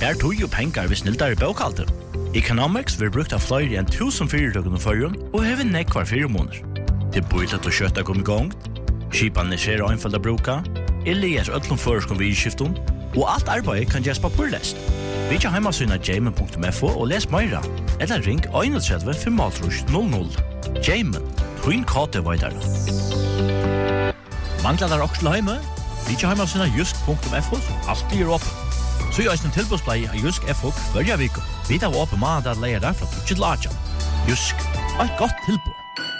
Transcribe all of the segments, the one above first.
Her tog jo pengar vi sniltar I bokhalter. Economics vil brukt av flere enn 1000 fyrirtøkken I førjun og hever nekvar 4 måneder. Det bøylet å kjøtta kom I gang, skipan skjer og einfalda bruka, leser öllum føreskom vidskiftum, og alt arbeid kan gjøres papurlest. Vi kan heimasyna jamen.fo og les meira, eller ring 31 500. Jamen, twin kate veidare. Manglar der også heime? Vi kan heimasyna jusk.fo, alt blir åpen. Så gjøres en tilbudsblei av Jusk FO hver viko. Vi tar åpen mandag leier der fra 2 til 8. Jusk, et godt tilbud.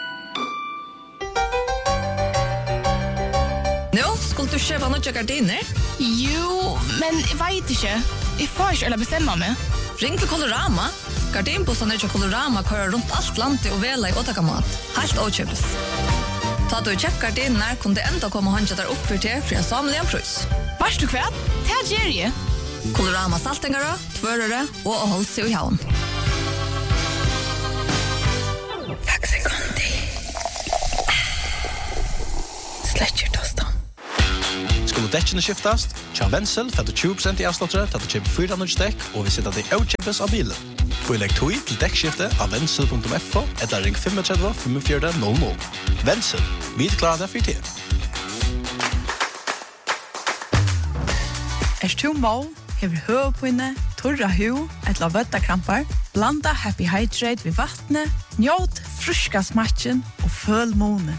Skulle du köpa några gardiner? Jo, men jag vet inte. Jag får inte eller bestämma mig. Ring till Colorama. Gardinbossarna i Colorama kör runt allt landet och väla I åtakamat. Helt åtköpes. Ta du check gardinerna kunde ändå komma och handla där upp för till en samliga pris. Vars du kväll? Det ger ju. Colorama saltengara, tvörare och håll sig I havn. Skulle dekkene skiftast, tja Wenzel for 20% I avslottere til å kjøpe 400 dekk, og vi sitter det avkjøpes av bilen. På elektroi til dekkskifte av Wenzel.fo, eller ring 35 45 00. Wenzel, vi klarer det for tid. Tu mål, hever høvpinne, torra hu, etla vøttakrampar, blanda Happy Hydrate ved vattnet, njåt fruska smatchen og føl måne.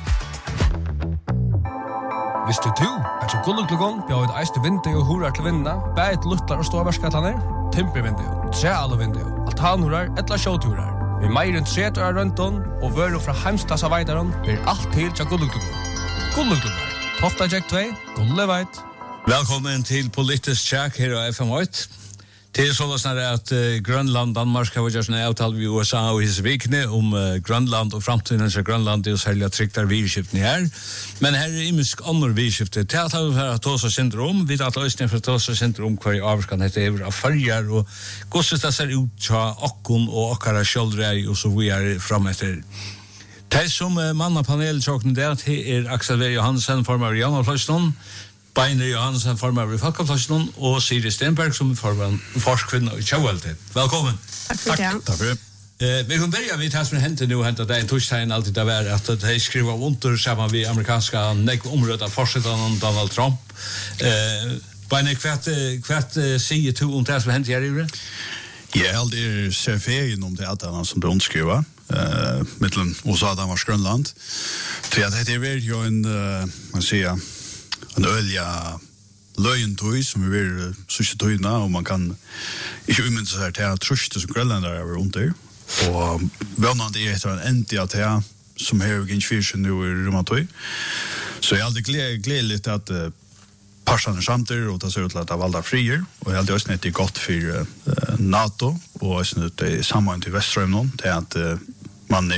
Visste du at så gulluklugon bjør et eiste vindu og horar til vinna, bæt luttlar og ståverskatlaner, timpervindu, trealevindu, altanhorar, etla sjåturar. Vi meir enn 30 år røntun og vøru fra heimstas av veidaron blir alt til til gulluklugon. Gulluklugon, Tofta Jack 2, Gulleveit. Velkommen til Politisk Check her av FM8. Det sånn at Grønland, Danmark har vært en avtale med USA og hisse vikene om Grønland og fremtiden til Grønland og særlig trygt av virkskiftene her. Men her imisk andre virkskifte. Det at vi har tåsa syndrom, vi har løsning for tåsa syndrom hver I avskan heter av farger og hvordan det ser ut til okkon og okkara kjoldrei og så vi fram etter. Det som mann av paneltjåkene det Axel V. Johansen, formar I Janalfløyston, Beiner Johansen, formar I Falkafløyston, og Siri Stenberg, som formar forskvinna I Tjauvelte. Velkommen. Takk for det. Takk for det. Vi kan börja med det som hände nu, det en torsdagen alltid det var att de skriver under samman vid amerikanska områden fortsättaren Donald Trump. Beiner, kvart säger du om det som hände här I? Jag har aldrig ser ferien om det att han som brunskriva mellan USA och Danmark Grönland. Så jag det är ju en man säger en ölja löjentøy som vi vill sysja tøyna og man kan ikke umynda seg til at trustet som grønlandere er under og vannande etter en endi av det som har gynnt fyrsen nu I romatøy så jeg aldri gledelig til at parsan samtidig og det ser ut til at det valda frier og jeg aldri også nett godt for NATO og også nett sammen til Vestrøymnon til at man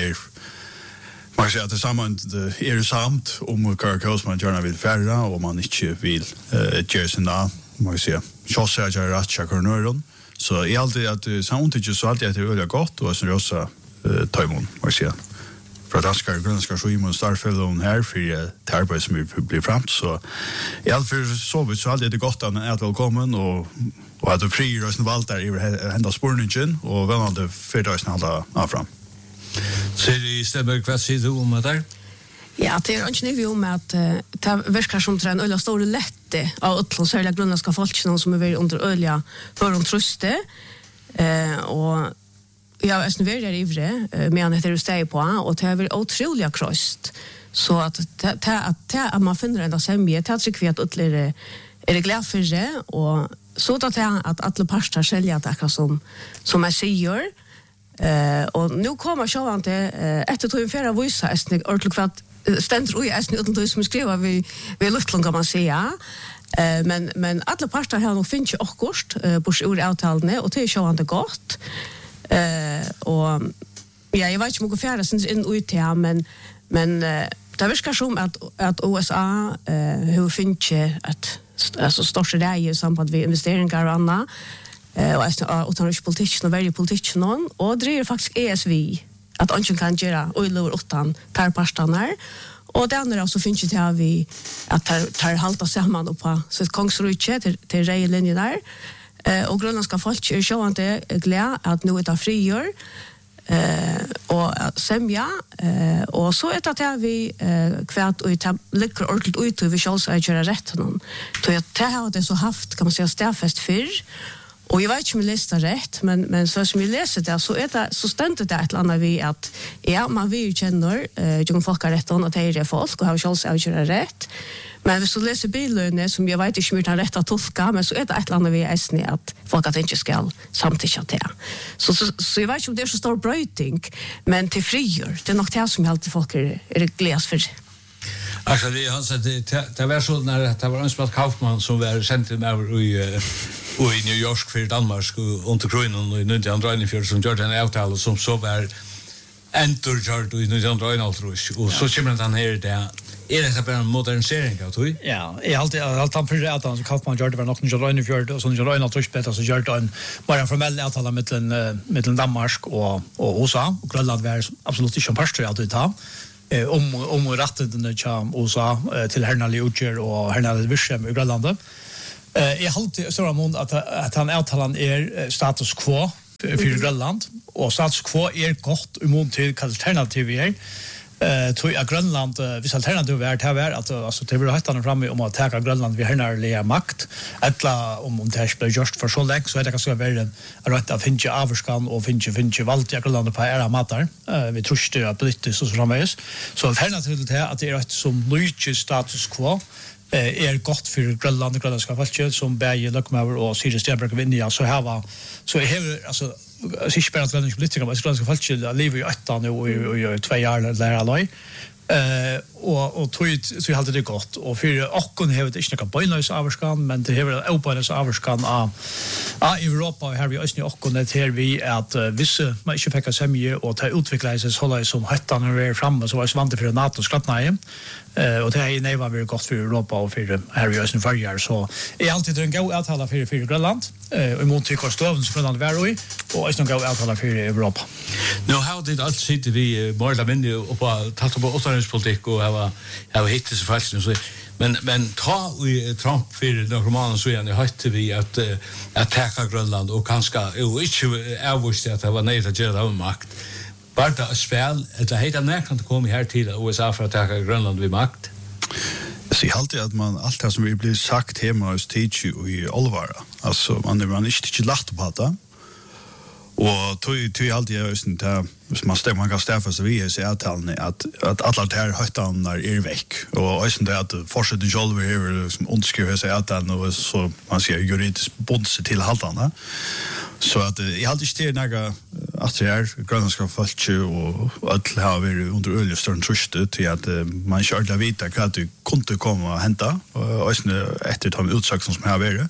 man kan säga att det samman samt om Karakos man gärna vill färra och man inte vill göra sina man kan säga tjossar ratchakornöron så är alltid att samtidigt så alltid att det är väldigt gott och sen rosa tajmon man kan säga för att askar grönska så imon starfällon här för det arbete som blir fram så I alla fall så alltid är det gott att är välkommen och att det fri rösten valtar I hända spårningen och vänande för det snälla fram. Siri Stenberg, vad säger du om det där? Ja, det inte nu om att det verkar som en ölla stor lätte av utland särskilt grönländska folken som är under ölja för de truste och jag är snöver där ivre men det är steg på och det är otroliga krost så att att man finner ända sämje det tycker vi att utläre är det glad för det och så att alla pastor sälja det som jag säger och nu kommer sjåvan till efter två fjärde visa är ordentligt för att ständer i äsni utan som skriver vi luftlån kan man säga men alla pastor har nog finns ju akkurst på ur avtalene och det är sjåvan det gott och ja jag vet inte om fjärde sen in ut här men det verkar som att USA hur finns att alltså största det I samband med investeringar och annat och utan politiken och väldigt politiken och det är faktiskt ESV att ingen kan göra oilor utan tarpastanar och det andra så finns det här vi att tar halta samman och på så ett kongsrutche till rejelinjen där Och grönländska folk är sjående glad att nu är det friår och semja och så är det vi kvärt och det ligger ordentligt ut och vi ska också göra rätt någon. Så jag har det så haft kan man säga stäfest för och jag vet inte om jag läste rätt men så som jag läser det så är det så ständigt det ett annat vi att ja man vill ju känner jag folk har rätt att det är folk och har också göra rätt. Men hvis du läser billöne som jag vet inte mycket rätt att tolka men så är det ett annat vi är att folk att inte ska samtidigt det. Så jag vet inte om det är så stor bröting men till friår det är nog det som alltid folk är gläds för. Alltså det han sa det var så när det var en smart Kaufmann som var sänd över i New York för Danmark och under kronan i 1994 som gjorde en avtal som så var entergjort i 1993 och så kommer han här där. Är det bara en modernisering av det? Ja, alltid för att han Kaufmann gjorde var nog inte i fjärde och så gjorde han trusbättre så gjorde han bara en formell avtal mellan Danmark och USA och Grönland var absolut inte pastor att ta. Om rätten till USA till Hernali Utger och Hernali Virshem i Grönland. Jag har alltid så ramon att han avtalan är status quo för Grönland och status quo är gott emot till alternativ är tror jag Grönland vis alternativ är det här att alltså det vill hitta framme om att ta Grönland vi hernarliga makt alla om det blir just för så länge så är det kanske väl att att finna avskan och finna valt i Grönland på era matar vi tror det är politiskt så framvis så alternativet till att det är ett som mycket status quo är gott för Grönland och grönländska folket som bäger Lökmaver och Sirius Stenberg vinner så här var så är alltså sig spelat väldigt politiker men grönländska folket lever ju åtta nu och 2 år lära loj och tror så hade det gott och för och har det inte någon bojnös avskan men det har öppnats avskan av Europa och här vi ösni och det här vi att vissa man inte fick semje och ta utveckla sig så hålla som hattan är framme så var svante för NATO skrattna och det är var vi gott för Europa och för här vi ösni förjar så är alltid en god avtala för Grönland och mot till Kostövens Grönland var och är en god avtala för Europa. Nu har det allt sitter vi bara vände och på tatt på återhållspolitik och har hittat så fast så men ta vi Trump för några månader så igen hade vi att attacka Grönland och kanske och inte avvisst att det var nej att göra det makt. Bara det spel det heter när kan det komma här till USA för att attacka Grönland vid makt. Så jag alltid att man allt det som vi blir sagt hemma hos teach och i allvar alltså man är inte lagt på det. Och tog alltid just det man stämmer kan stäffa så vi är att alla de här höjtarna är väck och just det att fortsätta jolva över som ondskriver sig att den och så man ser juridiskt bonds till haltarna så att jag alltid styr några att det är grönländska folk och att har vi under öljestörn truste till att man körde vita att du kunde komma och hämta och efter de utsökningar som har varit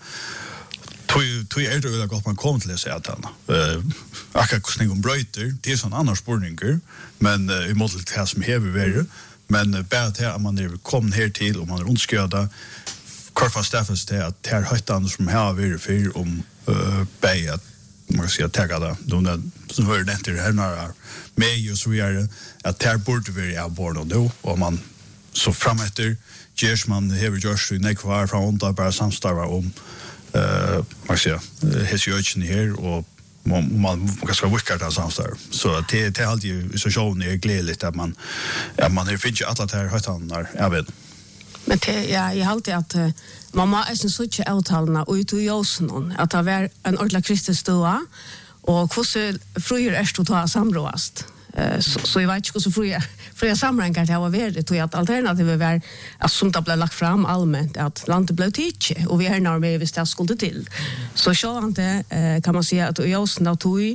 Tog är det gott man kom till att säga att han akkurat snägg om bröter det är sån annan spårningar men i målet det som hever värre men bara att man är kom här till och man är ondsköda korfa staffas det att här höjtan som har varit för om bäg att man ska ta det de som hör det inte här när med och så är att här borde vi är bord då och man så framåt görs man hever görs i nekvar från onda bara samstarva om man säger hesjöchen här och man ska wicka det samstarv så det är alltid så showen är glädligt att man är finch alla där höjtanar även men jag har alltid att mamma är så such avtalna och ut och josnon att det var en ordentlig kristustua och hur fruer är stort att samråast så jag vet inte så för jag sammanhänger det var väldigt tror jag att alternativet var att som det blev lagt fram allmänt att landet blev tidigt och vi är när vi visst skulle till så inte kan man säga att jag snart tog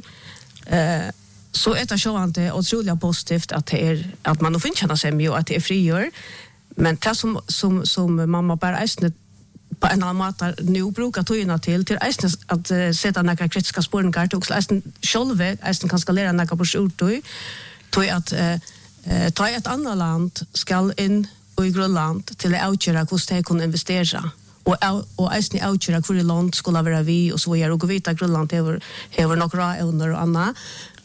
så är det så inte otroligt positivt att det är att man finns känna sig med att det är friår men det som mamma bara är på en annan måte nu brukar toina till att sätta några kritiska spårningar till också själva kan skalera några på sjutton tog att ta ett annat land ska in i Grönland till att utgöra hur de kan investera och ästen utgöra hur land skulle vara vi och så vidare och vita Grönland över några under och annat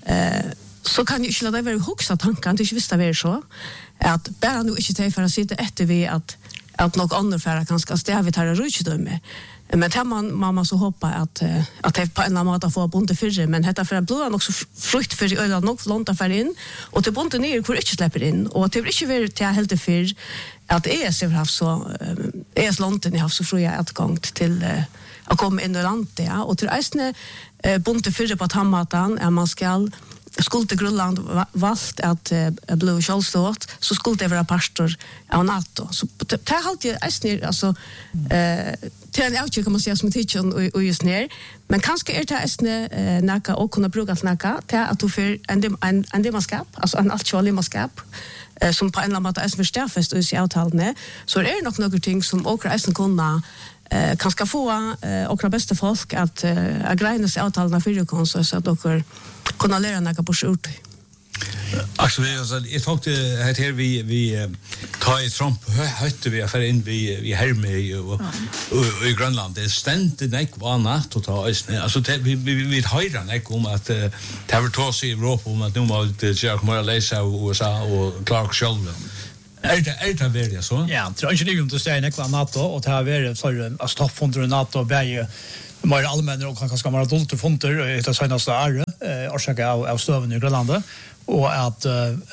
så kan ju inte låta vara huxa tanken det inte visst det är så att bara nu inte ta för att sitta efter vi att något annat för att kanske stäva tar rutschdöme Men här man så hoppa att det på en eller annan måte få bonte fyrre, men detta för att blåa också frukt för öl nog lånta för in och till bonte ner hur inte släpper in och till inte vill till helt för att ES har haft så ES lånten har så fria utgång till att komma in i landet ja och till ästne bonte fyrre på tammatan är man skall skulle Grönland valt att bli självstått så skulle det vara pastor av NATO så det har alltid ästne alltså till en outcheck kan man säga som teacher och just ner men kanske är det ästne naka och kunna bruka naka till att du för en demonskap alltså en actuell demonskap som på en eller annan måte är förstärfest i avtalene så är det nog några ting som också ästne kunna kan ska få och bästa folk att greina sig avtalena för ju så att de kunna lära några på skjort. Alltså jag tänkte här vi tar i Trump hötte vi affär in vi Herme och i Grönland det ständigt näck var natt och ta alltså vi höra näck om att det har tagit sig i Europa om att nu måste jag komma läsa USA och Clark Sheldon. Är det väl så? Ja, tror inte det att säga näck NATO och det har varit för att stoppfonder NATO bäge mer allmänna och kanske vara adulta fonder det senaste året orsaka av stöven i Grönland och att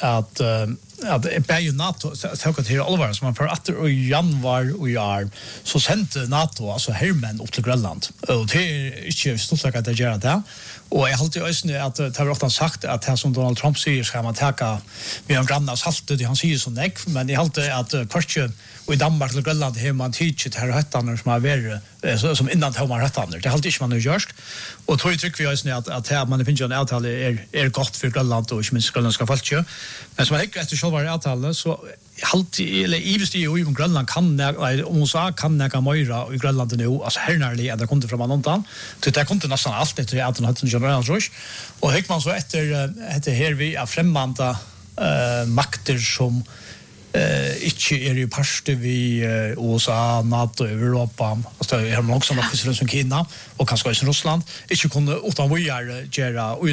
bäge NATO så kan det allvar som man för att i januari och år så sände NATO alltså hermen upp till Grönland och det är inte stort att det gör det och jag har alltid ösnä att det har ofta sagt att här som Donald Trump säger ska man ta med en grannas halt det han säger så näck men jag har alltid att först och i Danmark och Grönland har man teachet här höttarna som har varit som innan har man höttarna det har alltid inte man gjort och tror jag tycker vi ösnä att här man finns ju en avtal är gott för Grönland och inte minst grönländska folk men som jag efter själva avtalet så alltid eller ivst i och Grönland kan USA kan näka möra i Grönland nu alltså hernärlig att det kommer fram någonting så det kommer nästan allt efter att han general rush och hick man så efter här vi är främmande makter som inte är ju parste vi USA, NATO, Europa alltså det har också något precis som Kina och kanske också Ryssland inte kunde utan vi är göra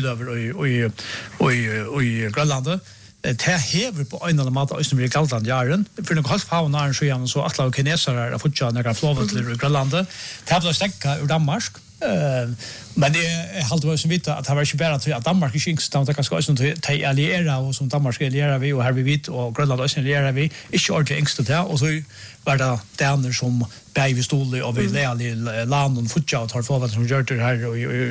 i Grönland det häver på en eller annan måte som vi kallar den jaren för något halvt fauna så igen så att lag kineser har fått några flowetler i Grönland det har stäcka ur Danmark men det är halt vad som vita att det var inte bara att Danmark är inte att kanske också till alliera och som Danmark allierar vi och här vi vet och Grönland också allierar vi inte ordet ängst det och så var det där som bäj vi stod och vi lärde land och fotja tar för vad som gör det här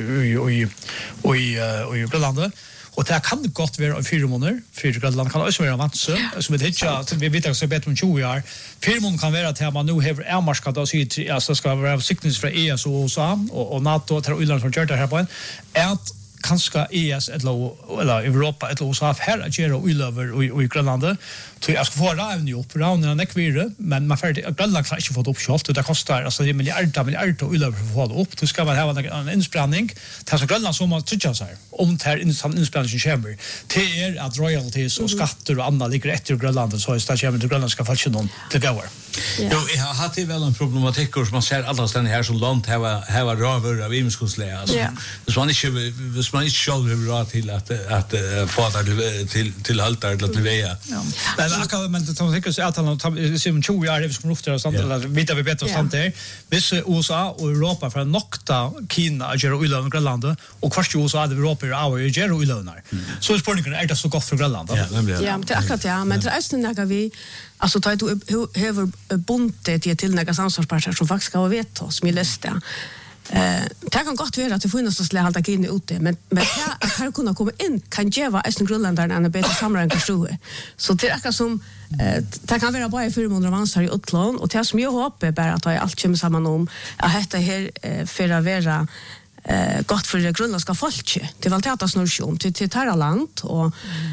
och i Grönland och det kan gott vara 4 månader för Grönland kan också vara vant så som det heter vi vet också bättre om 20 år 4 månader kan vara att man nu har ärmarskat och så alltså ska vara siktning för ES och USA och NATO tar Irland som gör det här på en att kanske ES eller Europa eller USA här att göra över i Grönland så jag ska få rävna upp rävna nekvire men man färdig Grönland kan inte få det upp själv det kostar alltså det miljarder och över för att få det upp då ska man ha en inspelning till så Grönland som man tycker så här om det här inspelningen chamber till att royalties och skatter och andra ligger efter Grönland så är det chamber till Grönlandska folk någon till gåor. Jo, jag har det väl en problematik som man ser alla ställen här så långt här var röver av imskosläge alltså. Så man inte själv har råd till att få det till haltar eller till veja. Men det tar säkert att han som 20 år det ska lufta och eller vet vi bättre samt där. Vis USA och Europa för nokta Kina gör Irland och Grönland och kvart USA det Europa är gör Irland. Så spårningen är det så gott för Grönland. Ja, men det akkurat ja, men det är nästan vi alltså tar du över bonte till några samsvarsparter som faktiskt ska veta som är lästa. Det kan gott vara att det finns att slä halta in ute men att här kunna komma in kan ge vara en grönländare en bättre samråd så det är som det kan vara bara 400 avancer i utlån och det som jag hoppas bara att allt kommer samman om att detta här för att vara gott för det grönländska folket. Det var det snurr sig om till terra land och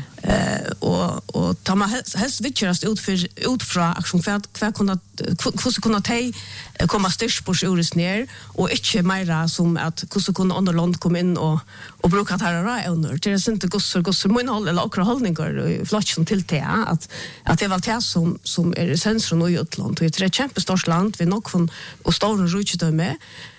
tar man helst vitcherast ut från aktion för att kunna ta komma störst på sjurus ner och inte mera som att kunna underland komma in och bruka terra under. Det är inte gossor munhåll eller okra hållningar flotchen till det att det var det som är centrum i utland. Det är ett kämpestort land vi nog från och stora rutschdöme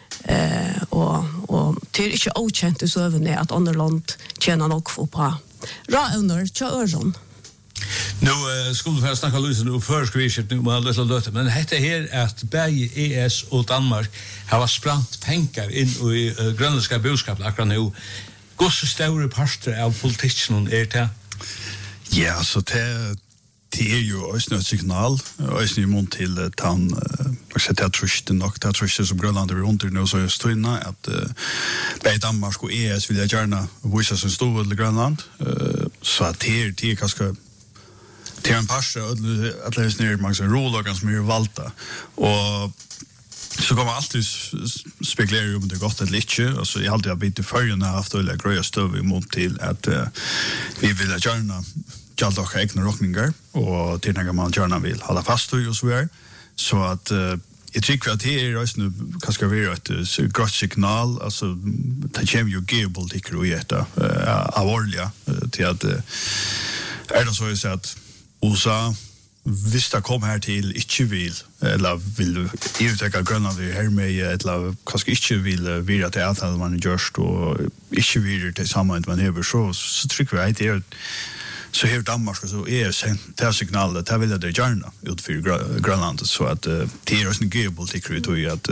och till inte okänt så över att underland tjänar nog på ra under öron. Nu skulle vi snakka lysen nu førskrivet nu med little løte, men hette her at begge ES og Danmark har sprant pengar inn i grønlandska budskap akkurat nu. Gosse store parter av politikken det? Ja, så det jo også et signal, også i mån til tann, det trustet nok, det trustet som Grønland under nå, så just tøyna, at begge Danmark og ES vil jeg gjerne vise sin stod til Grønland, så at det kanskje det en parse att läsa ner man så roller som är valta och så kommer alltid spekulera om det gott eller inte och så jag alltid har bytt förrjuna haft eller gröja stöv emot till att vi vill gärna jalda och egna rockningar och till när man gärna vill hålla fast och så vidare så att jag tycker att det är just nu kanske vara ett gott signal alltså det kommer ju gebel till krojeta av olja till att är det så att USA, hvis det kom her til ikke vil, eller vil uttekka Grønland vi her med, eller kanskje ikke vil vire til avtale man gjørst, og ikke vire til sammen man hever, så trykker vi at det er så her Danmark, så det signalet, det vil jeg det gjerne utfyr Grønland, så at det er også en geopolitikk at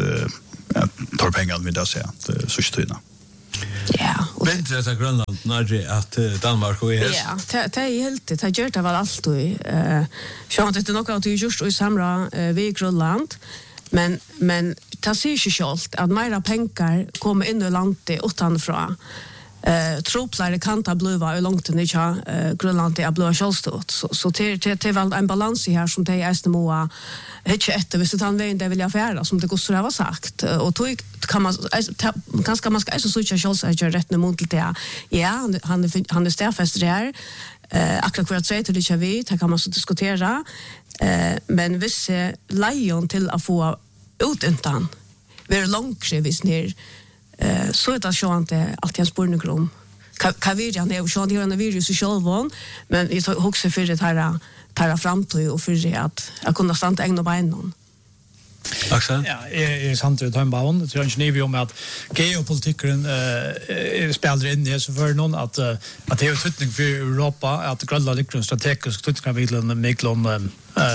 tar pengene med det, så ikke tøyna. Ja. Väntar det Grönland när att Danmark och ES. Ja, det är helt det gör det väl alltid. Så att det nog att just i samra vid Grönland, men det ser ju självt att mera pengar kommer in i landet utanför. Troplare kan ta blöva i långt ner i Grönland är blöva självstått. Så det är väl en balans här som det är må inte ett visst att han det vill jag färda som det går så har sagt och då kan man ganska man ska så självs att göra rätt mot det. Ja, han är stäfast där. Akkurat för att säga till det vi kan man så diskutera men vissa lejon till att få utuntan. Vi är långskrivis ner så det så inte alltid en spårning kan vi ja när så det är en virus i självon men jag husar för det här tar framtid och för att jag kunde stanna egna benen. Axel? Ja, är sant det hembaun. Det är inte ni om att geopolitiken spelar in det så för någon att det är utveckling för Europa att Grönland ligger strategiskt utveckling med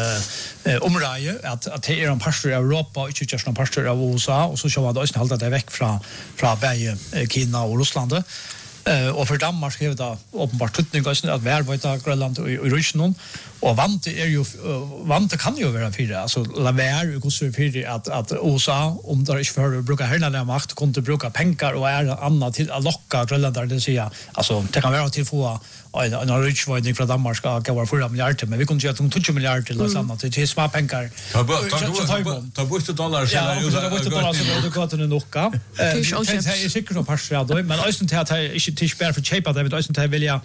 område att det är en pastor av Europa och inte just en pastor av USA och så ska man då inte hålla det väck från bägge Kina och Ryssland. Och för Danmark är det uppenbart tutning att värvita Grönland och Ryssland och vant kan ju vara för alltså la vara går så för att USA om där inte för att bruka hela den makt kunde bruka pengar och annat till att locka Grönland det säga alltså det kan vara till få en richvoidning från Danmark ska gå 4 miljarder men vi kunde göra 20 miljarder till oss annat till små pengar ta bort $1 ja ta bort $1 så det går till nocka det är säkert nog passar då men alltså till att inte spär för cheap att det alltså till vilja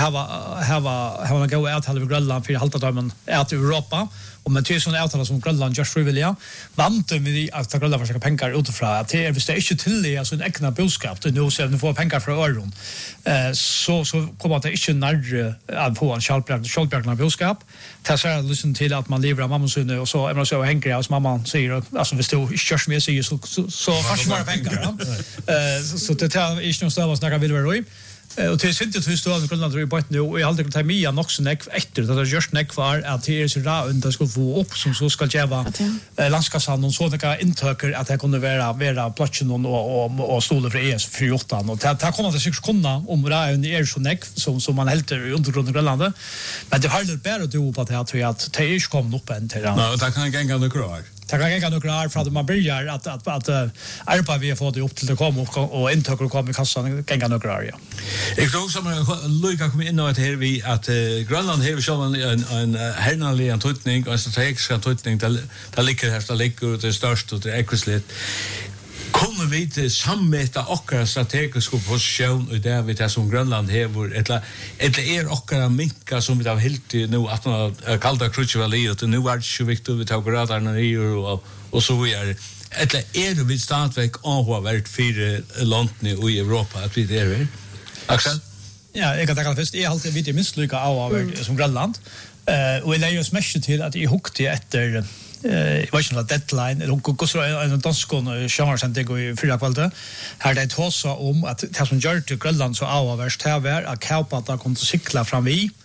ha en gå ut halva Grönland för halta dagen ut i Europa och med tusen avtal som Grönland just frivilliga vant vi att ta Grönland försöka pengar utifrån att det är visst inte till det alltså en egna budskap det nu så att få pengar från euron så kommer det inte närre att få en självbjärgande budskap ta så här lyssna till att man lever av mammas och så är man så hänger hos mamman säger alltså vi står körs med sig så fast bara pengar så det är inte någon större snacka vill vara och det är inte till stor Grönland i botten och jag hade ta mig nog så näck efter det är just näck var att det är så där under ska få upp som så ska geva landskapsan och sådana intöker att det kunde vara platsen och stolar för ES 48 och det kommer det säkert kunna om det är så näck som man helt under Grönland men det har det bara då på att det är kom upp än till ja det kan gänga några kvar det kan gänga några för att man börjar att arbeta vi har fått det upp till det kommer och intöker kommer i kassan gänga några ja. Jag tror som Luca kom in och här vi att Grönland har själv en hernally antutning och strategisk antutning där ligger här där ligger det största och det ekvisligt kommer vi till sammäta och strategiska position och där vi det som Grönland har eller och minka som vi har helt nu att kalda krutchvali och nu är det så viktigt vi tar gradarna i och så vidare. Eller det vi startväck avvärt för landet i Europa att vi det Axel? Ja, jag kan ta först. Jag har alltid vid misslycka av som Grönland. Och jag lägger smäsch till att jag hukte efter vad som deadline och så en danskon chans det går i fyra kvalta. Här det hosa om att det som gör till Grönland så avvärst här var att kaupa att kunna cykla fram vi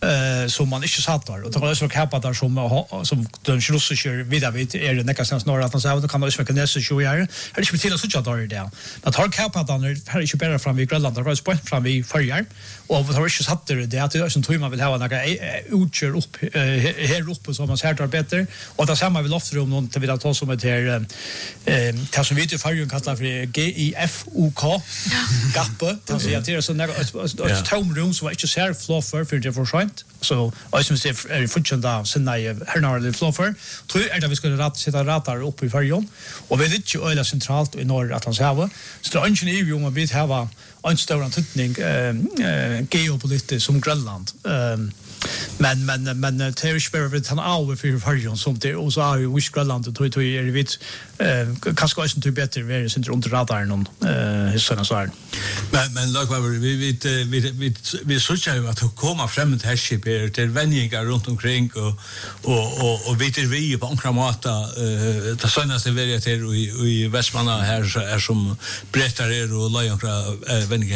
som man inte satt där och det var så kappat där som de russiska vidare vid är nästan norra att så kan det sveka nästa 20 år. Det är inte till att så där där. Men har kappat där här är ju bättre från vid Grönland där var sport från vid förr och har inte satt det att det är som tror man vill ha några utgör upp här uppe som man ser där bättre och det samma vill ofta om någon till vill ta som ett här tar som vi till förr kallar för GIFOK gappe alltså jag det är så några ett tomrum som inte ser fluffer för det för så jag som ser function där sen när när fluffer tror jag att vi skulle sätta ratar upp i färjan och vi är inte öle centralt i norr Atlantshavet så det är inte ju om vi har en stor antydning geopolitiskt som Grönland men det är ju bara han av för färjan som det och så är ju Grönland och tror är det vitt kanske inte typ bättre vara sen under radarn och såna så här men lag vi söker ju att komma fram till härskip till vänningar runt omkring och vet vi på ankramata det senaste vägen till i Västmanland här är som berättar och lejonkra vänningar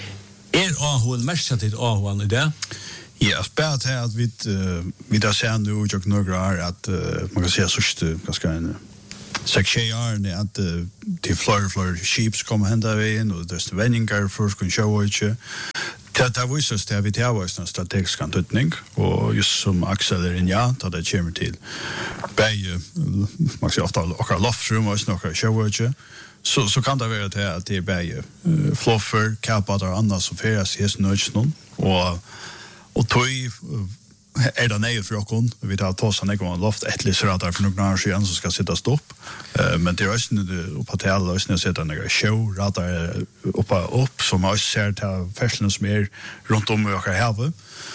hon mest att det hon det. Ja, spät här att vi där ser nu och några att man kan säga så ganska en sektion att till flör sheeps kommer hända vägen och det vänningar för ska show inte. Det visar sig att vi har en strategisk antydning och just som Axel är ja, då det kommer till bäge man ska ofta och loftrum och några show inte. Så kan det vara att det är bäge fluffer, kapar och annat som färs i snösnön och tog är det nej för oss vi tar tossa när går loft ett lisradar för några år så ska sitta stopp men det är också på hotell och sen sätta några show radar upp som har ser till färslen som är runt om och här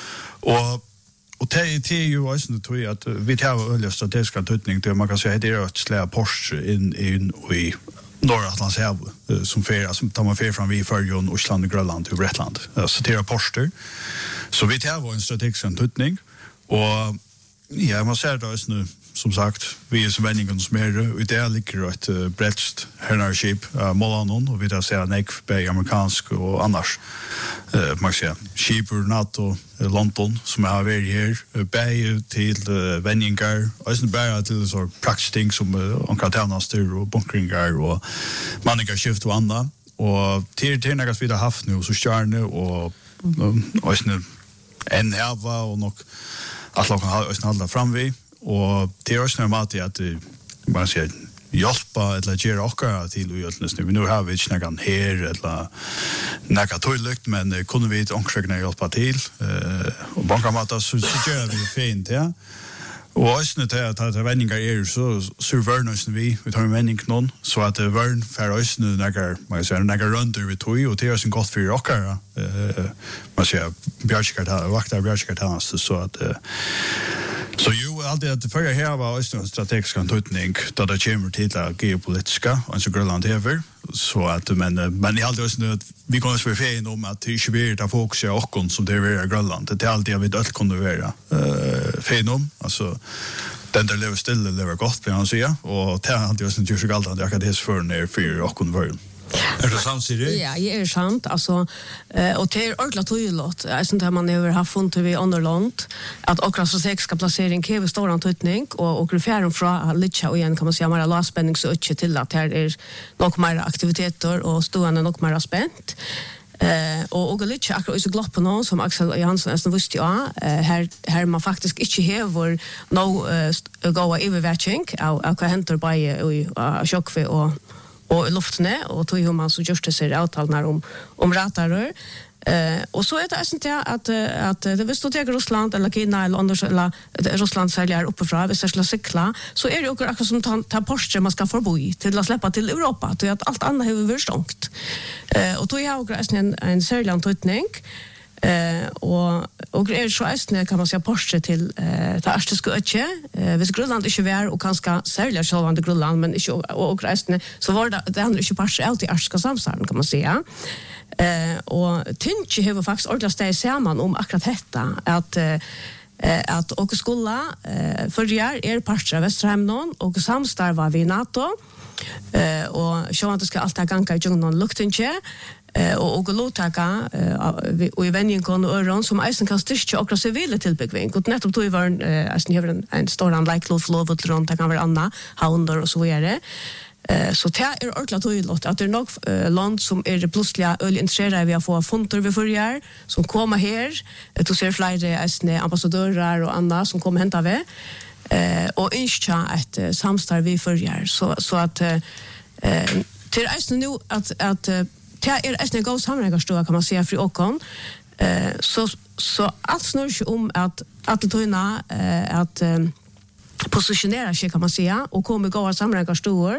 och det är ju också tror jag att vi tar öliga strategiska tutning det man kan säga det är ett slä Porsche in i norra Atlantshavet som som tar man från vi förjon Island och Grönland till Bretland så det är Porsche så vi tar en strategisk tutning och ja man ser då nu som sagt vi är som vänningen som är och det ligger ett bredst herrskip Molanon och vi där ser en på amerikansk och annars man säger shipper NATO London som har varit här bäj till vänningar och sen bara till så praktiskt som onkartanaster och bunkringar och manningar skift och andra och till något vi har haft nu så stjärne och sen en herva och nog att lagen har hålla fram vi och det är också normalt att man säger hjälpa eller göra också till utlösning. Vi nu har vi inte någon här eller några toilet men kunde vi inte omkring hjälpa till och bankamata så gör vi fint ja. Och också att vänningar är så värnus vi tar en vänning någon så att värn för oss nu några runder vi tog och det är så gott för oss man säger björskar vaktar björskar så att så ju alltid att förra här var också en strategisk antydning då det kommer till att geopolitiska och så Grönland över så att men i allt också att vi kommer att förfäna om att det inte blir att fokusera och som det är Grönland det är alltid vi allt kunde vara fenom alltså den där lever stilla lever gott på han säga och det har alltid också gjort sig allt att jag kan det för när för och kunde vara är det sant sier det? Ja, det är sant. Alltså, och det är ordentligt tydligt. Jag syns att man över har funnit vid Underland att också strategiska placering kräver stor antydning och grafären från Litcha och igen kan man säga mer lavspänning så inte till att här är något mer aktiviteter och stående något mer spänt. Och Litcha akkurat så glapp på någon som Axel Johansson nästan visste ja här man faktiskt inte häver goa övervärching av vad händer på i Tjockve och luftne och tog hur man så just det ser avtalnar om ratarör och så är det inte att det vill stå till Ryssland eller Kina eller andra eller Ryssland säljer uppifrån vi ska cykla så är det också akkurat som ta Porsche man ska förbi till att släppa till Europa till att allt annat har varit stångt och då jag också en särskild antydning och är så ästne kan man säga Porsche till Arktiska öche vis Grönland inte var och kanske särskilt självande Grönland men inte och ästne så var det handlar inte Porsche alltid Arktiska samstarven kan man säga och Tinchi har faktiskt ordentligt steg samman om akkurat detta att och skola förjar är Porsche Västerhamnon och samstarva vi NATO och så att det ska alltid ganga i någon luktinche och låtaka och i vänjen kon och öron som eisen kan styrka och civila tillbyggning och nettopp då var eisen har en stor anlike flow runt det kan vara Anna Hounder och så vidare. Så det är ordentligt tydligt att det är nog land som är plötsligt intresserade av att få fonder vid förjar som kommer här. Du ser flera ambassadörer och andra som kommer hämta vi. Och önskar ett samstarv vid förjar. Så att till är nu att det är en god samverkansstående kan man säga för åkon. Så allt snurrar sig om att tydna att positionera sig kan man säga och kommer gå att samverka stor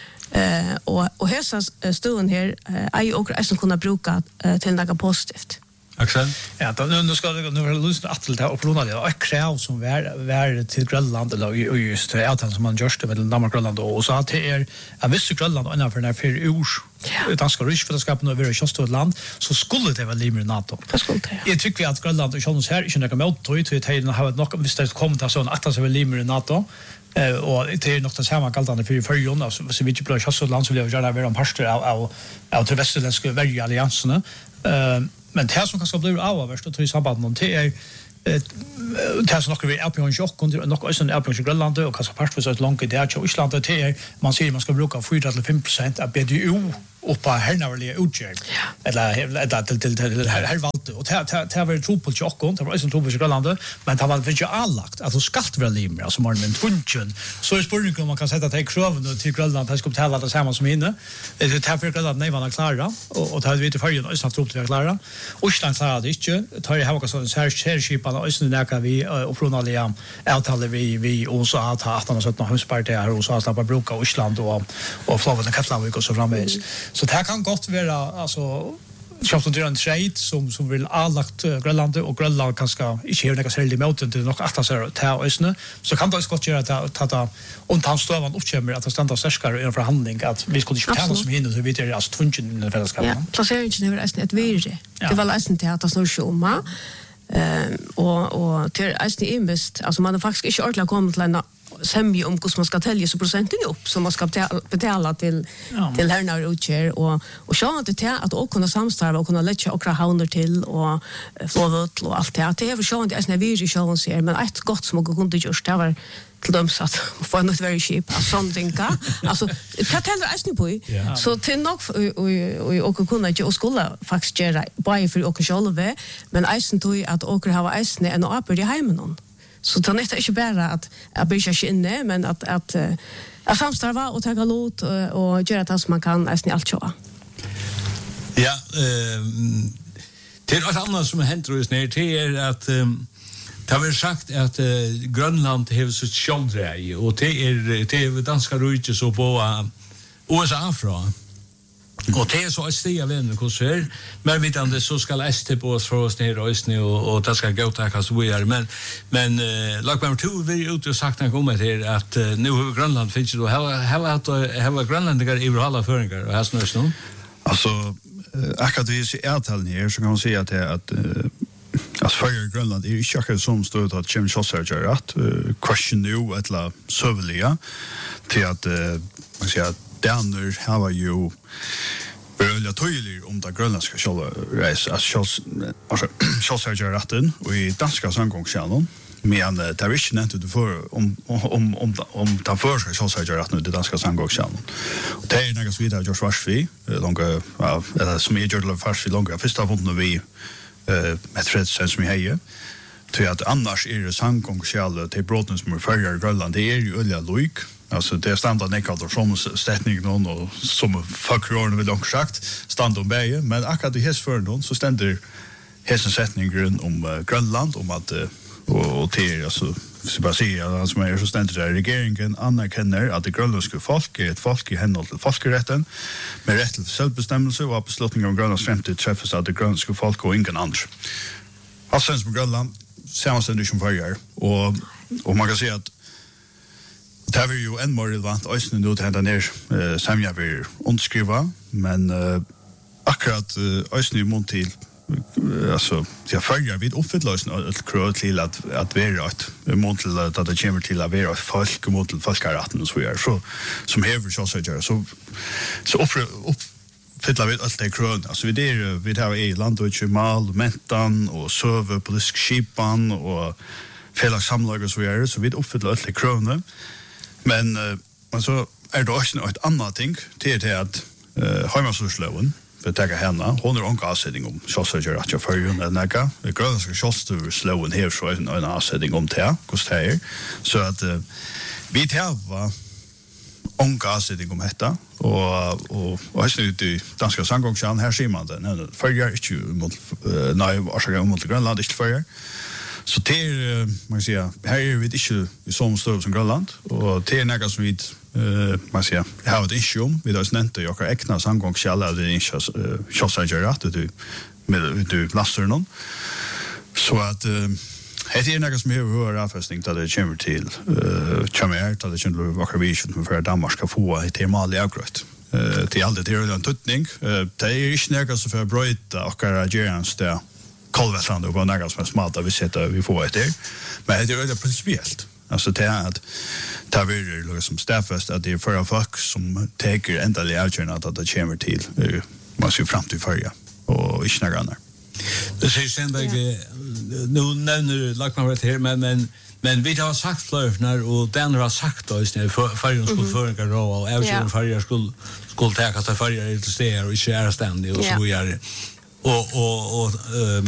och hesa stunden här är och som kunna bruka till något positivt. Axel? Ja, nu ska nu lyssna till det och prova det. Och krav som var till Grönland eller just avtal som man görs med Danmark Grönland och så att det är en viss Grönland innanför när för år danska riksfällskapet nu över just ett land så skulle det vara limmer NATO. Det skulle det. Jag tycker att Grönland och Schweiz här inte kan mot till tiden har något visst det kommer till sån att det är limmer NATO. Och det är nog det samma kaltande för förjon så vi tycker att ett land så vill jag gärna vara en pastor av till västerländska allianserna. Men det som kanske blir avvärst och i samband med det är det som vi är på en chock och något som är på Grönland och kanske part för så långt det är i Island det är man säger man ska bruka 4-5% av BDU och på härnärliga utgång eller till här valt och det var tro på chock och det var som tro på Grönland men det var inte allagt att det ska vara limmer alltså man med function så är spårningen om man kan sätta till kraven till Grönland att ska betala det samma som inne det här för Grönland nej var klara och det hade vi till förrän och snart trodde vi klara Island sa det inte tar jag ha så särskilt och sen där vi och från alla avtal vi också att ha 18 husparti här och så att släppa bruka Island och Florida Katlavik och så framvis. Så det här kan gott vara alltså Självt under en trade som vill allagt Grönland och Grönland kanske inte har några särskilt emot det nog att så ta ösne så kan det skott göra att ta och han står van uppkommer att stanna starkare i en förhandling att vi skulle inte ta som hinner så vet jag alltså tvungen i fällskapet. Ja, placeringen över ett virre. Det var läsen till att det snurrar sjoma. Och till är invest alltså man har faktiskt inte ordentligt kommit till en semje om hur man ska tälja så procenten upp som man ska betala till härnar och utcher och så att det att och kunna samstarva och kunna lägga och hounder till och flowut och allt det. Det är för så att det är vi ju så ser men ett gott som man kunde just det var till dem så att få något very cheap something alltså karteller är inte på så till nog och kunna ju och skulle faktiskt göra bara för och själva men isen tog att och ha isen en apel i hemmen så det är inte bara att bryta sig inne men att samstarva och ta låt och göra det som man kan isen allt så. Ja, till något annat som händer just ner till att det har sagt att Grönland har sitt självdreje och det är danska rujt så på USA från. Och det är så att stiga vänner kurser men vidande så ska ST på oss för oss ner och det ska gå till så vi är men lag nummer 2 vi ut och sagt något om det att nu Grönland finns ju då har grönlänningar i alla föringar och här snörs nu. Alltså akademisk avtal här så kan man säga att alltså för Grönland är ju inte som stöd att Jim Chaucer att question nu eller sövliga till att man säger att där har ju börja tydligt om det grönländska självreis alltså Chaucer rätten och i danska samgångskärnan men det är inte nämnt för om ta för sig Chaucer rätten det danska samgångskärnan och det är något vidare George Varsvi långa eller som är George Varsvi långa första vunnen vi med Fredsen som hejer till att annars är det samgångskärnan till brotten som är förra Grönland det är ju olja lojk alltså det är standard nekalt från stätning någon och som faktorerna vill också sagt stand om bäge men akkurat i häst för någon så ständer hästen sättning grund om Grönland om att och till alltså så bara säga som är så ständer där regeringen anerkänner att det grönländska folk är ett folk i henhold till folkrätten med rätt till självbestämmelse och beslutning om Grönlands framtid träffas av det grönländska folk och ingen annan. Alltså som Grönland sammanständer som förr och man kan säga att det är ju en mer relevant ösnen då till hända ner samja vi underskriva men akkurat ösnen i mån till alltså jag följer vid uppfyllelsen ett krav till att vara ett mån till att det kommer till att vara ett folk och mån till folkrätten och så vidare så som häver så så fylla vid allt det krön. Alltså vi har i landutje mal, mentan och söver politisk skipan och felagssamlag och så vidare, så vi uppfyller allt det krön. Men alltså det också ett annat ting till att heimaslöven för ta henne hon en avsättning om sausage att jag för ju den där vi går ska just slowen här så en avsättning om det kostar så att vi tar avsättning om detta och har nu det danska sangångskärn här ser man den följer inte mot nej och mot Grönland inte följer. Så det man säger här är vi inte i sån stor som Grönland och det är något som vi man säger jag har ett issue vi har nämnt jag har äkna samgångskälla det är inte så att du lastar någon så att det är något som jag har avfästning att det kommer till kommer att det kommer vara vision för Danmark ska få ett temal i avgrött till allt det är en tutning det är inte något som för bröta och agerans där Kolvestrand och några som är smarta vi får ett där men det är väldigt principiellt alltså det är att ta vidare liksom staffast att det är för folk som tar ändliga avgörande att det kommer till man ska fram till förra och inte några andra. Det säger sen nu nämner Lackman här men vi har sagt flörfnar och den har sagt då istället för skulle föringar och avgörande förra skulle ta att förra till steg och inte är ständigt och så vidare och